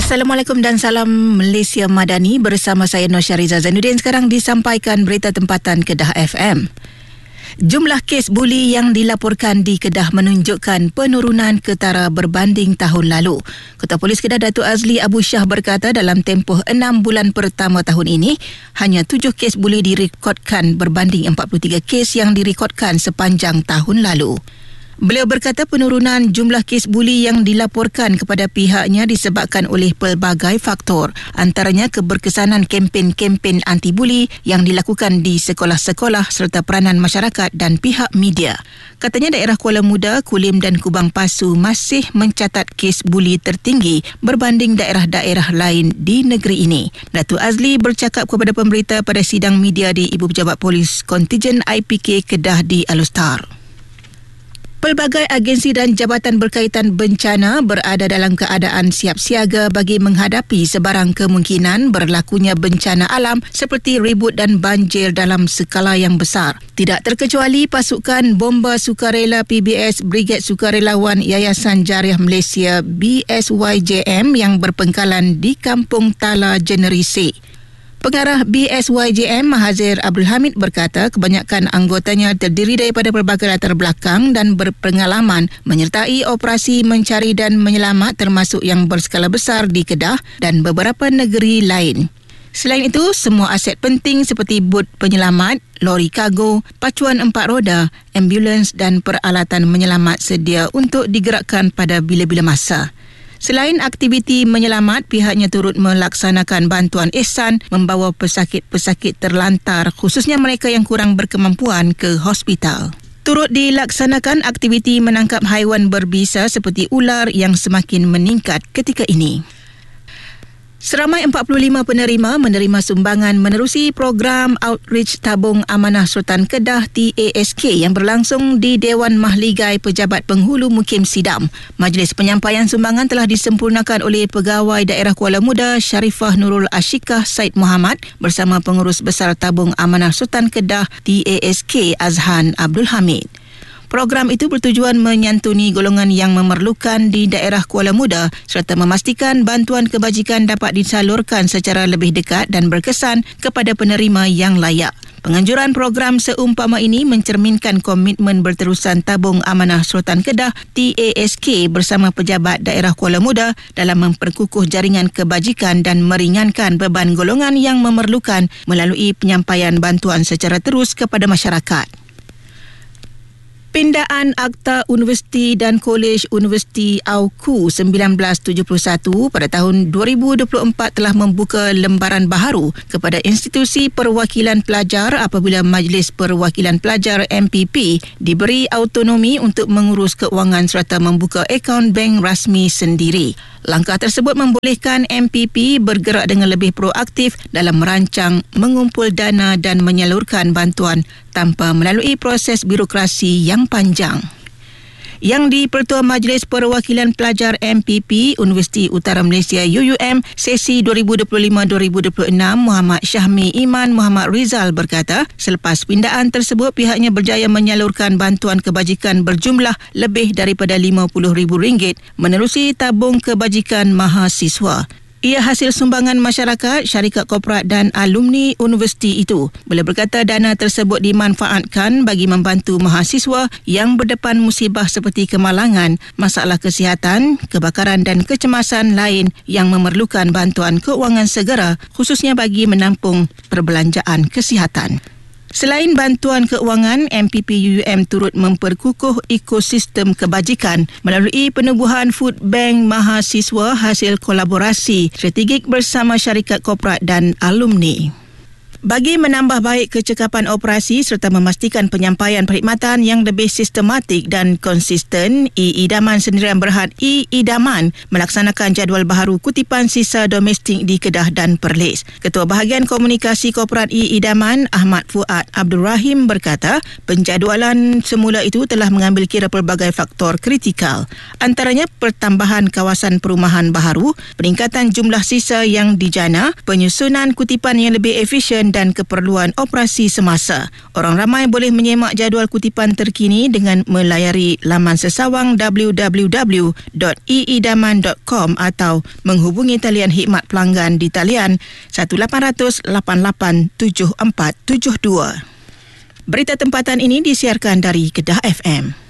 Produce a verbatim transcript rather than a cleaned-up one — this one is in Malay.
Assalamualaikum dan salam Malaysia Madani, bersama saya Nur Syariza Zainuddin. Sekarang disampaikan berita tempatan Kedah F M. Jumlah kes buli yang dilaporkan di Kedah menunjukkan penurunan ketara berbanding tahun lalu. Ketua Polis Kedah Datuk Azli Abu Shah berkata dalam tempoh enam bulan pertama tahun ini, hanya tujuh kes buli direkodkan berbanding empat puluh tiga kes yang direkodkan sepanjang tahun lalu. Beliau berkata penurunan jumlah kes buli yang dilaporkan kepada pihaknya disebabkan oleh pelbagai faktor, antaranya keberkesanan kempen-kempen anti-buli yang dilakukan di sekolah-sekolah serta peranan masyarakat dan pihak media. Katanya daerah Kuala Muda, Kulim dan Kubang Pasu masih mencatat kes buli tertinggi berbanding daerah-daerah lain di negeri ini. Datuk Azli bercakap kepada pemberita pada sidang media di Ibu Pejabat Polis Kontijen I P K Kedah di Alustar. Pelbagai agensi dan jabatan berkaitan bencana berada dalam keadaan siap siaga bagi menghadapi sebarang kemungkinan berlakunya bencana alam seperti ribut dan banjir dalam skala yang besar. Tidak terkecuali pasukan bomba sukarela P B S Brigade Sukarelawan Yayasan Jariah Malaysia B S Y J M yang berpengkalan di Kampung Tala Generisi. Pengarah B S Y J M Mahazir Abdul Hamid berkata kebanyakan anggotanya terdiri daripada pelbagai latar belakang dan berpengalaman menyertai operasi mencari dan menyelamat termasuk yang berskala besar di Kedah dan beberapa negeri lain. Selain itu, semua aset penting seperti bot penyelamat, lori kargo, pacuan empat roda, ambulans dan peralatan menyelamat sedia untuk digerakkan pada bila-bila masa. Selain aktiviti menyelamat, pihaknya turut melaksanakan bantuan ihsan membawa pesakit-pesakit terlantar khususnya mereka yang kurang berkemampuan ke hospital. Turut dilaksanakan aktiviti menangkap haiwan berbisa seperti ular yang semakin meningkat ketika ini. Seramai empat puluh lima penerima menerima sumbangan menerusi program Outreach Tabung Amanah Sultan Kedah T A S K yang berlangsung di Dewan Mahligai Pejabat Penghulu Mukim Sidam. Majlis penyampaian sumbangan telah disempurnakan oleh Pegawai Daerah Kuala Muda Sharifah Nurul Ashikah Said Muhammad bersama Pengurus Besar Tabung Amanah Sultan Kedah T A S K Azhan Abdul Hamid. Program itu bertujuan menyantuni golongan yang memerlukan di daerah Kuala Muda serta memastikan bantuan kebajikan dapat disalurkan secara lebih dekat dan berkesan kepada penerima yang layak. Penganjuran program seumpama ini mencerminkan komitmen berterusan Tabung Amanah Sultan Kedah T A S K bersama pejabat daerah Kuala Muda dalam memperkukuh jaringan kebajikan dan meringankan beban golongan yang memerlukan melalui penyampaian bantuan secara terus kepada masyarakat. Pindaan Akta Universiti dan Kolej Universiti A U K U sembilan belas tujuh puluh satu pada tahun dua ribu dua puluh empat telah membuka lembaran baharu kepada institusi perwakilan pelajar apabila Majlis Perwakilan Pelajar M P P diberi autonomi untuk mengurus keuangan serta membuka akaun bank rasmi sendiri. Langkah tersebut membolehkan M P P bergerak dengan lebih proaktif dalam merancang, mengumpul dana dan menyalurkan bantuan tanpa melalui proses birokrasi yang panjang. Yang di-Pertua Majlis Perwakilan Pelajar M P P Universiti Utara Malaysia U U M sesi dua ribu dua puluh lima dua ribu dua puluh enam Muhammad Syahmi Iman Muhammad Rizal berkata selepas pindaan tersebut pihaknya berjaya menyalurkan bantuan kebajikan berjumlah lebih daripada lima puluh ribu ringgit menerusi tabung kebajikan mahasiswa. Ia hasil sumbangan masyarakat, syarikat korporat dan alumni universiti itu. Beliau berkata dana tersebut dimanfaatkan bagi membantu mahasiswa yang berdepan musibah seperti kemalangan, masalah kesihatan, kebakaran dan kecemasan lain yang memerlukan bantuan keuangan segera khususnya bagi menampung perbelanjaan kesihatan. Selain bantuan keuangan, M P P U U M turut memperkukuh ekosistem kebajikan melalui penubuhan food bank mahasiswa hasil kolaborasi strategik bersama syarikat korporat dan alumni. Bagi menambah baik kecekapan operasi serta memastikan penyampaian perkhidmatan yang lebih sistematik dan konsisten, I-Idaman Sendirian Berhad I-Idaman melaksanakan jadual baharu kutipan sisa domestik di Kedah dan Perlis. Ketua Bahagian Komunikasi Korporat I-Idaman Ahmad Fuad Abdul Rahim berkata, penjadualan semula itu telah mengambil kira pelbagai faktor kritikal. Antaranya pertambahan kawasan perumahan baharu, peningkatan jumlah sisa yang dijana, penyusunan kutipan yang lebih efisien dan keperluan operasi semasa. Orang ramai boleh menyemak jadual kutipan terkini dengan melayari laman sesawang w w w dot iidaman dot com atau menghubungi talian khidmat pelanggan di talian one eight hundred, lapan lapan tujuh empat tujuh dua. Berita tempatan ini disiarkan dari Kedah F M.